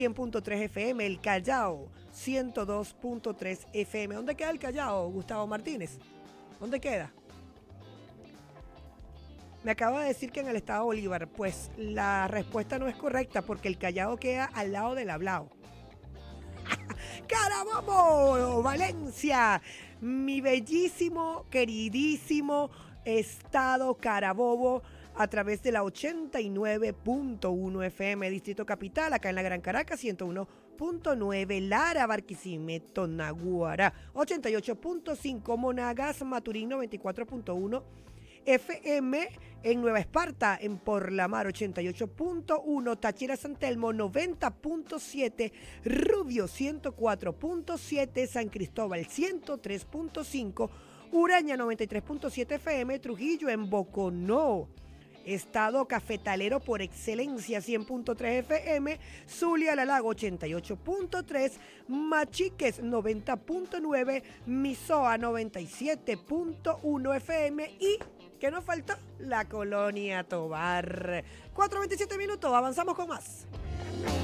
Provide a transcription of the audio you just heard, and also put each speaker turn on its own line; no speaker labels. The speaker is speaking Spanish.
100.3 FM, El Callao, 102.3 FM. ¿Dónde queda El Callao, Gustavo Martínez? ¿Dónde queda? Me acaba de decir que en el estado Bolívar. Pues la respuesta no es correcta porque El Callao queda al lado del Hablao. ¡Carabobo! Valencia, mi bellísimo, queridísimo estado Carabobo, a través de la 89.1 FM, Distrito Capital, acá en la Gran Caracas, 101.9, Lara, Barquisimeto, Naguará, 88.5, Monagas, Maturín, 94.1 FM, en Nueva Esparta, en Por la Mar, 88.1, Táchira, San Telmo, 90.7, Rubio, 104.7, San Cristóbal, 103.5, Uraña, 93.7 FM, Trujillo, en Boconó, estado cafetalero por excelencia, 100.3 FM, Zulia, La Lago, 88.3, Machiques, 90.9, Misoa, 97.1 FM y, ¿qué nos faltó? La Colonia Tovar. 4:27 minutos, avanzamos con más.